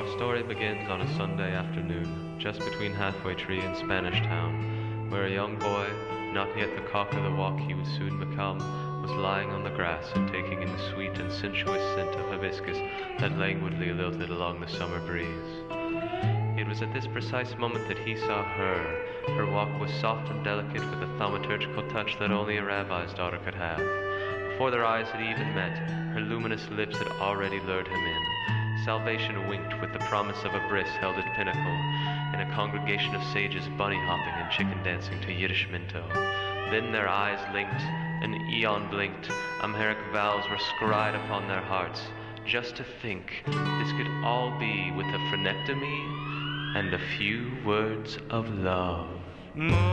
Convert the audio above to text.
Our story begins on a Sunday afternoon, just between Halfway Tree and Spanish Town, where a young boy, not yet the cock of the walk he would soon become, was lying on the grass and taking in the sweet and sensuous scent of hibiscus that languidly lilted along the summer breeze. It was at this precise moment that he saw her. Her walk was soft and delicate, with a thaumaturgical touch that only a rabbi's daughter could have. Before their eyes had even met, her luminous lips had already lured him in. Salvation winked with the promise of a bris held at pinnacle, in a congregation of sages bunny-hopping and chicken-dancing to Yiddish minto. Then their eyes linked, an eon blinked, Amharic vows were scried upon their hearts. Just to think, this could all be with a phrenectomy and a few words of love.